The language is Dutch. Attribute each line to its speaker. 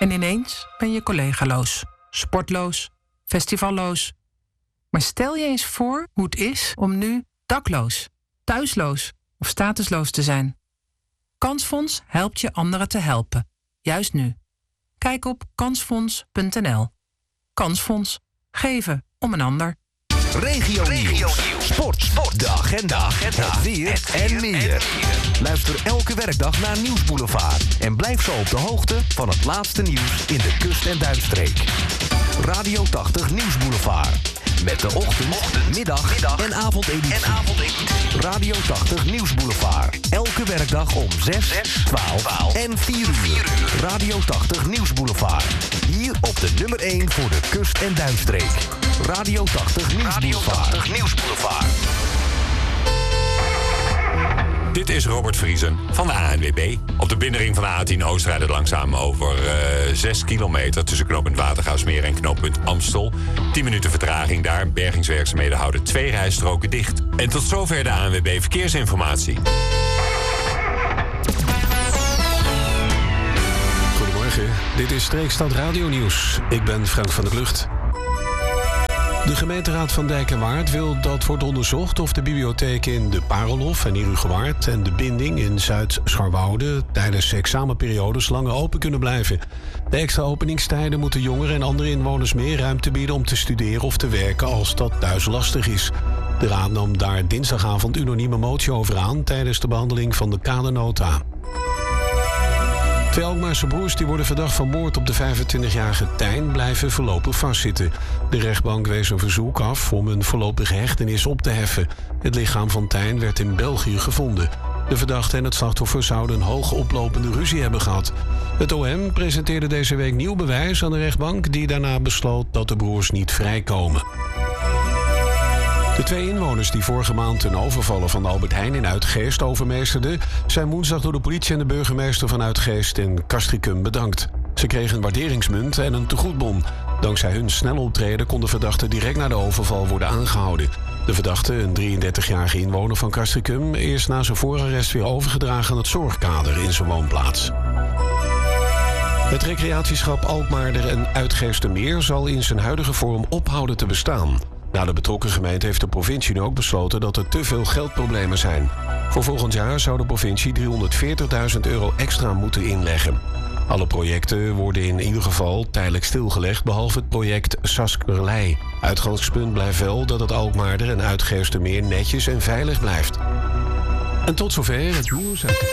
Speaker 1: En ineens ben je collegaloos, sportloos, festivalloos. Maar stel je eens voor hoe het is om nu dakloos, thuisloos of statusloos te zijn. Kansfonds helpt je anderen te helpen, juist nu. Kijk op kansfonds.nl. Kansfonds. Geven om een ander.
Speaker 2: Regionieuws. Sport. De agenda. Het weer en meer. Luister elke werkdag naar Nieuwsboulevard. En blijf zo op de hoogte van het laatste nieuws in de Kust- en Duinstreek. Radio 80 Nieuwsboulevard. Met de ochtend, middag en avondeditie. Radio 80 Nieuwsboulevard. Elke werkdag om 6, 12 en 4 uur. Radio 80 Nieuwsboulevard. Hier op de nummer 1 voor de Kust- en Duinstreek. Radio 80 Nieuwsboulevard.
Speaker 3: Dit is Robert Vriesen van de ANWB. Op de binnenring van de A10 Oost rijdt het langzaam over 6 kilometer... tussen knooppunt Watergaasmeer en knooppunt Amstel. 10 minuten vertraging daar. Bergingswerkzaamheden houden 2 rijstroken dicht. En tot zover de ANWB Verkeersinformatie.
Speaker 4: Goedemorgen, dit is Streekstad Radio Nieuws. Ik ben Frank van der Klucht. De gemeenteraad van Dijk en Waard wil dat wordt onderzocht of de bibliotheek in de Parelhof en Herugewaard en de Binding in Zuid-Scharwoude tijdens examenperiodes langer open kunnen blijven. De extra openingstijden moeten jongeren en andere inwoners meer ruimte bieden om te studeren of te werken als dat thuis lastig is. De raad nam daar dinsdagavond unanieme motie over aan tijdens de behandeling van de kadernota. 2 Alkmaarse broers die worden verdacht van moord op de 25-jarige Tijn blijven voorlopig vastzitten. De rechtbank wees een verzoek af om een voorlopige hechtenis op te heffen. Het lichaam van Tijn werd in België gevonden. De verdachte en het slachtoffer zouden een hoge oplopende ruzie hebben gehad. Het OM presenteerde deze week nieuw bewijs aan de rechtbank, die daarna besloot dat de broers niet vrijkomen. De 2 inwoners die vorige maand een overvallen van de Albert Heijn in Uitgeest overmeesterden, zijn woensdag door de politie en de burgemeester van Uitgeest in Castricum bedankt. Ze kregen een waarderingsmunt en een tegoedbon. Dankzij hun snel optreden kon de verdachte direct na de overval worden aangehouden. De verdachte, een 33-jarige inwoner van Castricum, is na zijn voorarrest weer overgedragen aan het zorgkader in zijn woonplaats. Het recreatieschap Alkmaarder en Uitgeestermeer zal in zijn huidige vorm ophouden te bestaan. Na de betrokken gemeente heeft de provincie nu ook besloten dat er te veel geldproblemen zijn. Voor volgend jaar zou de provincie €340.000 extra moeten inleggen. Alle projecten worden in ieder geval tijdelijk stilgelegd, behalve het project Saskerlei. Uitgangspunt blijft wel dat het Alkmaarder en Uitgeestermeer netjes en veilig blijft. En tot zover het nieuws.